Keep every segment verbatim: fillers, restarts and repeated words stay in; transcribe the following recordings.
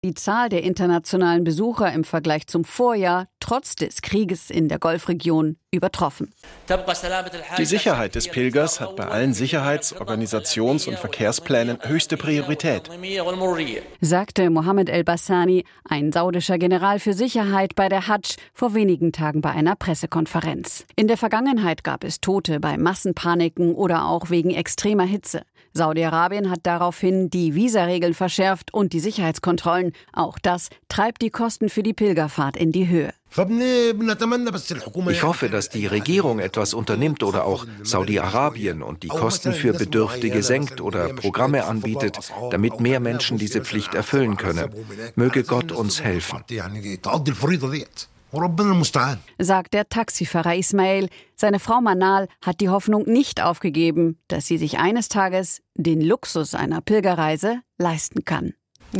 die Zahl der internationalen Besucher im Vergleich zum Vorjahr trotz des Krieges in der Golfregion übertroffen. Die Sicherheit des Pilgers hat bei allen Sicherheits-, Organisations- und Verkehrsplänen höchste Priorität, sagte Mohammed El-Bassani, ein saudischer General für Sicherheit bei der Hadsch, vor wenigen Tagen bei einer Pressekonferenz. In der Vergangenheit gab es Tote bei Massenpaniken oder auch wegen extremer Hitze. Saudi-Arabien hat daraufhin die Visaregeln verschärft und die Sicherheitskontrollen. Auch das treibt die Kosten für die Pilgerfahrt in die Höhe. Ich hoffe, dass die Regierung etwas unternimmt oder auch Saudi-Arabien und die Kosten für Bedürftige senkt oder Programme anbietet, damit mehr Menschen diese Pflicht erfüllen können. Möge Gott uns helfen, sagt der Taxifahrer Ismail. Seine Frau Manal hat die Hoffnung nicht aufgegeben, dass sie sich eines Tages den Luxus einer Pilgerreise leisten kann.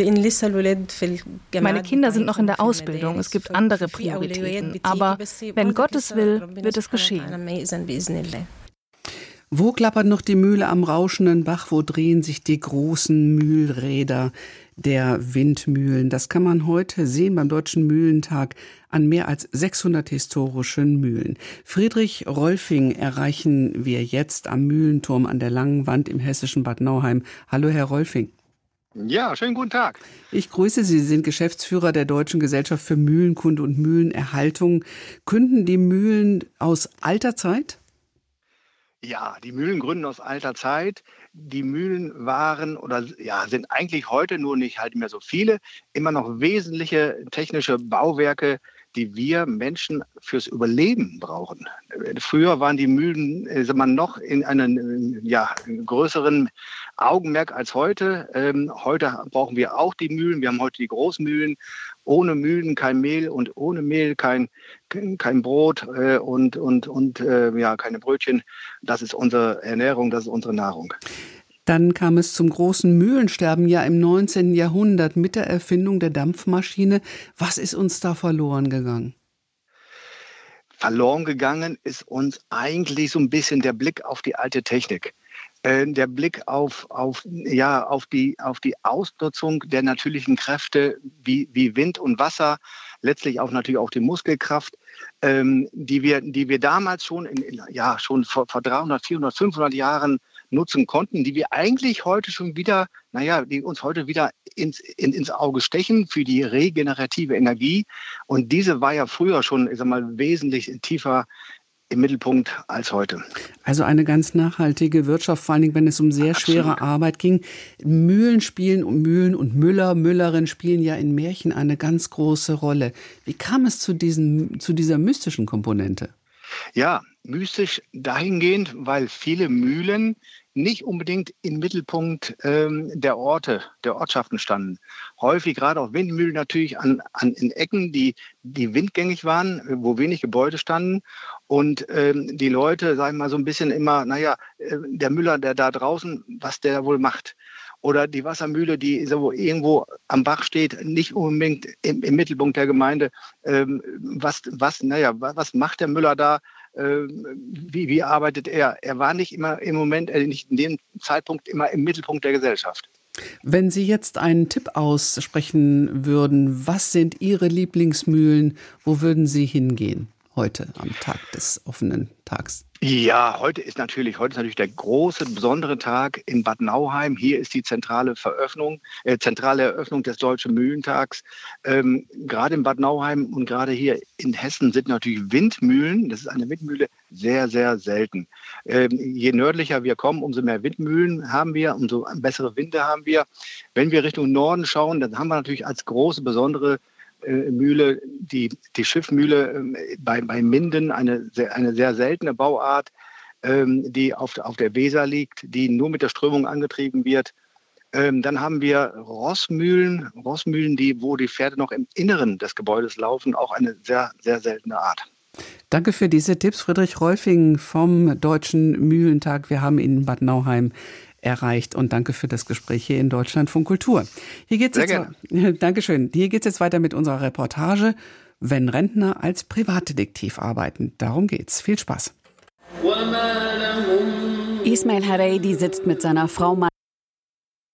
Meine Kinder sind noch in der Ausbildung, es gibt andere Prioritäten. Aber wenn Gott es will, wird es geschehen. Wo klappert noch die Mühle am rauschenden Bach? Wo drehen sich die großen Mühlräder der Windmühlen? Das kann man heute sehen beim Deutschen Mühlentag an mehr als sechshundert historischen Mühlen. Friedrich Rolfing erreichen wir jetzt am Mühlenturm an der Langen Wand im hessischen Bad Nauheim. Hallo, Herr Rolfing. Ja, schönen guten Tag. Ich grüße Sie. Sie sind Geschäftsführer der Deutschen Gesellschaft für Mühlenkunde und Mühlenerhaltung. Künden die Mühlen aus alter Zeit? Ja, die Mühlen gründen aus alter Zeit. Die Mühlen waren oder ja, sind eigentlich heute, nur nicht halt mehr so viele, immer noch wesentliche technische Bauwerke, die wir Menschen fürs Überleben brauchen. Früher waren die Mühlen äh, man noch in einem ja, größeren Augenmerk als heute. Ähm, heute brauchen wir auch die Mühlen. Wir haben heute die Großmühlen. Ohne Mühlen kein Mehl und ohne Mehl kein, kein Brot äh, und, und, und äh, ja, keine Brötchen. Das ist unsere Ernährung, das ist unsere Nahrung. Dann kam es zum großen Mühlensterben ja im neunzehnten Jahrhundert mit der Erfindung der Dampfmaschine. Was ist uns da verloren gegangen? Verloren gegangen ist uns eigentlich so ein bisschen der Blick auf die alte Technik. Äh, der Blick auf, auf, ja, auf, die, auf die Ausnutzung der natürlichen Kräfte wie, wie Wind und Wasser, letztlich auch natürlich auch die Muskelkraft, ähm, die, wir, die wir damals schon, in, in, ja, schon vor, vor dreihundert, vierhundert, fünfhundert Jahren nutzen konnten, die wir eigentlich heute schon wieder, naja, die uns heute wieder ins, in, ins Auge stechen für die regenerative Energie. Und diese war ja früher schon, ich sag mal, wesentlich tiefer im Mittelpunkt als heute. Also eine ganz nachhaltige Wirtschaft, vor allen Dingen, wenn es um sehr Absolut. schwere Arbeit ging. Mühlen spielen und Mühlen und Müller, Müllerin spielen ja in Märchen eine ganz große Rolle. Wie kam es zu diesem, zu dieser mystischen Komponente? Ja, mystisch dahingehend, weil viele Mühlen nicht unbedingt im Mittelpunkt ähm, der Orte, der Ortschaften standen. Häufig gerade auch Windmühlen natürlich an, an in Ecken, die, die windgängig waren, wo wenig Gebäude standen. Und ähm, die Leute, sagen wir mal so ein bisschen immer, naja, äh, der Müller, der da draußen, was der wohl macht. Oder die Wassermühle, die so irgendwo am Bach steht, nicht unbedingt im, im Mittelpunkt der Gemeinde. Ähm, was, was, naja, was macht der Müller da? Ähm, wie, wie arbeitet er? Er war nicht immer im Moment, äh, nicht in dem Zeitpunkt immer im Mittelpunkt der Gesellschaft. Wenn Sie jetzt einen Tipp aussprechen würden, was sind Ihre Lieblingsmühlen? Wo würden Sie hingehen heute am Tag des offenen Tags? Ja, heute ist natürlich, heute ist natürlich der große, besondere Tag in Bad Nauheim. Hier ist die zentrale Veröffnung, äh, zentrale Eröffnung des Deutschen Mühlentags. Ähm, gerade in Bad Nauheim und gerade hier in Hessen sind natürlich Windmühlen, das ist eine Windmühle, sehr, sehr selten. Ähm, je nördlicher wir kommen, umso mehr Windmühlen haben wir, umso bessere Winde haben wir. Wenn wir Richtung Norden schauen, dann haben wir natürlich als große, besondere Mühle, die, die Schiffmühle bei, bei Minden, eine sehr, eine sehr seltene Bauart, ähm, die auf, auf der Weser liegt, die nur mit der Strömung angetrieben wird. Ähm, dann haben wir Rossmühlen, Rossmühlen, die, wo die Pferde noch im Inneren des Gebäudes laufen, auch eine sehr, sehr seltene Art. Danke für diese Tipps, Friedrich Rolfing vom Deutschen Mühlentag. Wir haben ihn in Bad Nauheim erreicht und danke für das Gespräch hier in Deutschlandfunk Kultur. Hier geht's Sehr jetzt, gerne. Dankeschön. Hier geht's jetzt weiter mit unserer Reportage, wenn Rentner als Privatdetektiv arbeiten. Darum geht's. Viel Spaß. Ismail Hareidi sitzt mit seiner Frau